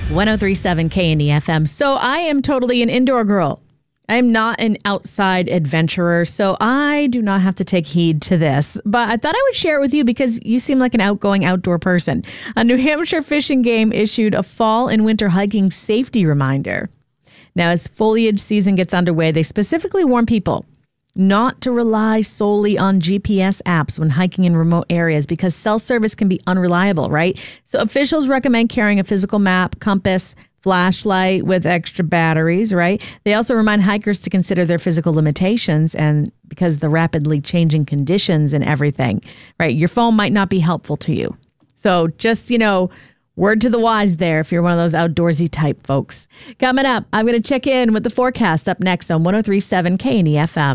1037 KNE-FM. So I am totally an indoor girl. I'm not an outside adventurer, so I do not have to take heed to this. But I thought I would share it with you because you seem like an outgoing outdoor person. A New Hampshire Fish and Game issued a fall and winter hiking safety reminder. Now, as foliage season gets underway, they specifically warn people not to rely solely on GPS apps when hiking in remote areas because cell service can be unreliable, right? So officials recommend carrying a physical map, compass, flashlight with extra batteries, right? They also remind hikers to consider their physical limitations and because the rapidly changing conditions and everything, right? Your phone might not be helpful to you. So just, word to the wise there if you're one of those outdoorsy type folks. Coming up, I'm going to check in with the forecast up next on 1037 KNE-FM.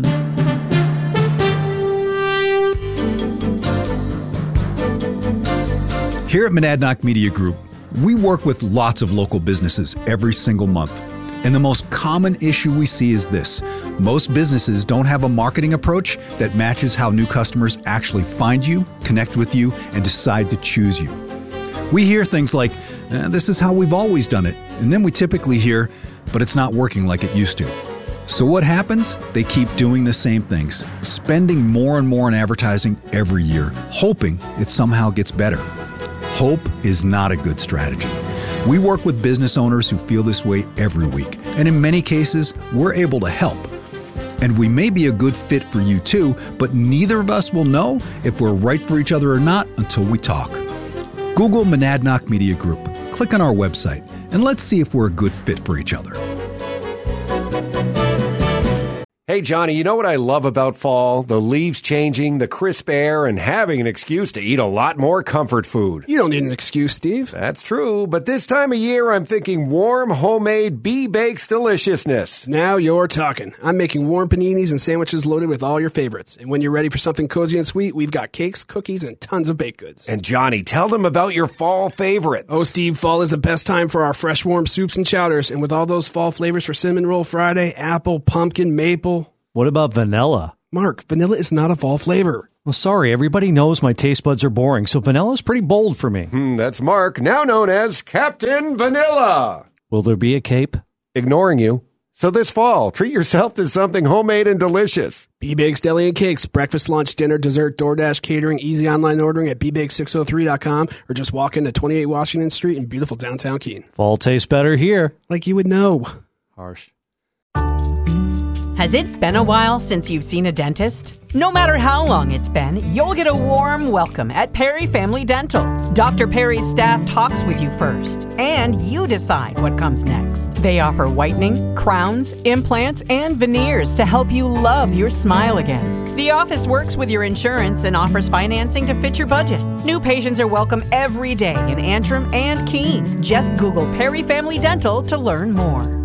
Here at Monadnock Media Group, we work with lots of local businesses every single month. And the most common issue we see is this. Most businesses don't have a marketing approach that matches how new customers actually find you, connect with you, and decide to choose you. We hear things like, this is how we've always done it. And then we typically hear, but it's not working like it used to. So what happens? They keep doing the same things, spending more and more on advertising every year, hoping it somehow gets better. Hope is not a good strategy. We work with business owners who feel this way every week. And in many cases, we're able to help. And we may be a good fit for you too, but neither of us will know if we're right for each other or not until we talk. Google Monadnock Media Group, click on our website, and let's see if we're a good fit for each other. Hey, Johnny, you know what I love about fall? The leaves changing, the crisp air, and having an excuse to eat a lot more comfort food. You don't need an excuse, Steve. That's true, but this time of year, I'm thinking warm, homemade B-Bakes deliciousness. Now you're talking. I'm making warm paninis and sandwiches loaded with all your favorites. And when you're ready for something cozy and sweet, we've got cakes, cookies, and tons of baked goods. And Johnny, tell them about your fall favorite. Oh, Steve, fall is the best time for our fresh, warm soups and chowders. And with all those fall flavors for Cinnamon Roll Friday, apple, pumpkin, maple... What about vanilla? Mark, vanilla is not a fall flavor. Well, sorry, everybody knows my taste buds are boring, so vanilla's pretty bold for me. That's Mark, now known as Captain Vanilla. Will there be a cape? Ignoring you. So this fall, treat yourself to something homemade and delicious. B-Bakes Deli and Cakes, breakfast, lunch, dinner, dessert, DoorDash, catering, easy online ordering at bbake603.com or just walk into 28 Washington Street in beautiful downtown Keene. Fall tastes better here. Like you would know. Harsh. Has it been a while since you've seen a dentist? No matter how long it's been, you'll get a warm welcome at Perry Family Dental. Dr. Perry's staff talks with you first, and you decide what comes next. They offer whitening, crowns, implants, and veneers to help you love your smile again. The office works with your insurance and offers financing to fit your budget. New patients are welcome every day in Antrim and Keene. Just Google Perry Family Dental to learn more.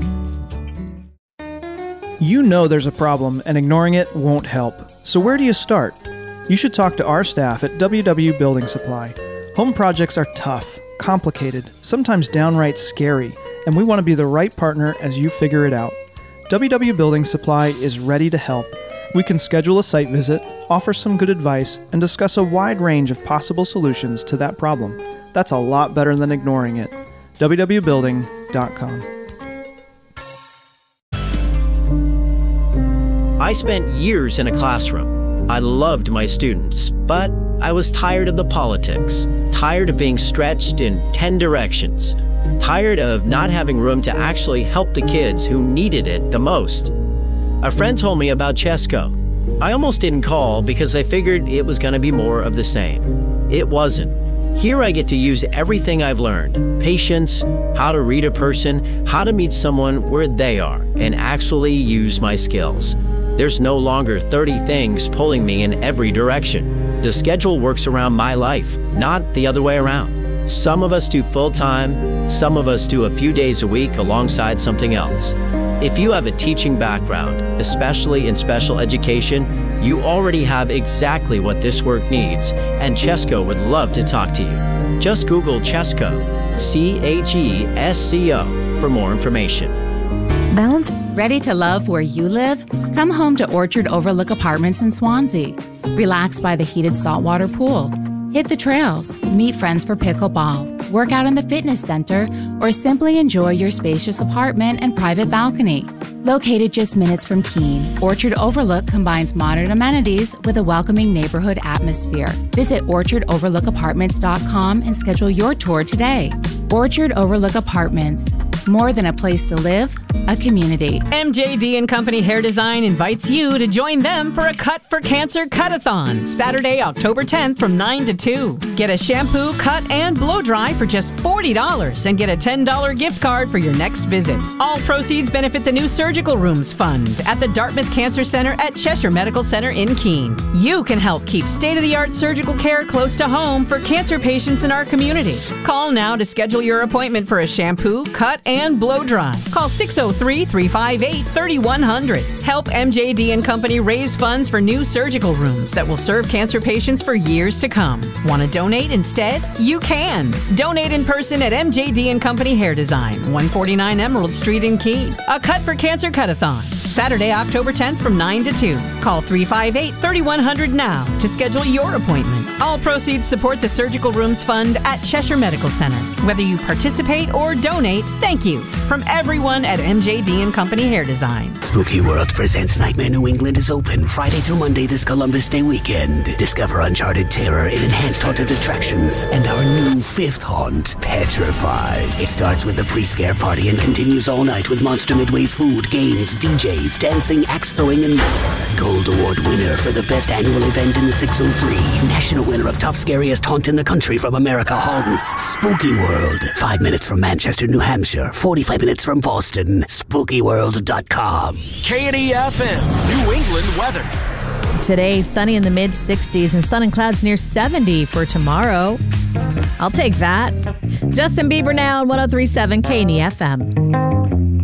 You know there's a problem, and ignoring it won't help. So where do you start? You should talk to our staff at WW Building Supply. Home projects are tough, complicated, sometimes downright scary, and we want to be the right partner as you figure it out. WW Building Supply is ready to help. We can schedule a site visit, offer some good advice, and discuss a wide range of possible solutions to that problem. That's a lot better than ignoring it. www.building.com. I spent years in a classroom. I loved my students, but I was tired of the politics, tired of being stretched in 10 directions, tired of not having room to actually help the kids who needed it the most. A friend told me about Chesco. I almost didn't call because I figured it was going to be more of the same. It wasn't. Here I get to use everything I've learned: patience, how to read a person, how to meet someone where they are, and actually use my skills. There's no longer 30 things pulling me in every direction. The schedule works around my life, not the other way around. Some of us do full-time, some of us do a few days a week alongside something else. If you have a teaching background, especially in special education, you already have exactly what this work needs, and Chesco would love to talk to you. Just Google Chesco, CHESCO, for more information. Balance. Ready to love where you live? Come home to Orchard Overlook Apartments in Swansea. Relax by the heated saltwater pool. Hit the trails, meet friends for pickleball, work out in the fitness center, or simply enjoy your spacious apartment and private balcony. Located just minutes from Keene, Orchard Overlook combines modern amenities with a welcoming neighborhood atmosphere. Visit orchardoverlookapartments.com and schedule your tour today. Orchard Overlook Apartments. More than a place to live, a community. MJD & Company Hair Design invites you to join them for a Cut for Cancer Cut-a-thon, Saturday, October 10th from 9 to 2. Get a shampoo, cut, and blow dry for just $40 and get a $10 gift card for your next visit. All proceeds benefit the new Surgical Rooms Fund at the Dartmouth Cancer Center at Cheshire Medical Center in Keene. You can help keep state-of-the-art surgical care close to home for cancer patients in our community. Call now to schedule your appointment for a shampoo, cut, and blow dry. Call 603-358-3100. Help MJD & Company raise funds for new surgical rooms that will serve cancer patients for years to come. Want to donate instead? You can. Donate in person at MJD & Company Hair Design, 149 Emerald Street in Keene. A Cut for Cancer Cut-a-thon, Saturday, October 10th from 9 to 2. Call 358-3100 now to schedule your appointment. All proceeds support the Surgical Rooms Fund at Cheshire Medical Center. Whether you participate or donate, thank you from everyone at MJD & Company Hair Design. Spooky World presents Nightmare New England is open Friday through Monday this Columbus Day weekend. Discover uncharted terror in enhanced haunted attractions and our new fifth haunt, Petrified. It starts with the pre-scare party and continues all night with Monster Midway's food, games, DJs, dancing, axe throwing, and more. Gold Award winner for the best annual event in the 603. National winner of top scariest haunt in the country from America Haunts. Spooky World. 5 minutes from Manchester, New Hampshire. 45 minutes from Boston. SpookyWorld.com. K&E-FM, New England weather. Today, sunny in the mid-60s and sun and clouds near 70 for tomorrow. I'll take that. Justin Bieber now on 103.7 K&E-FM.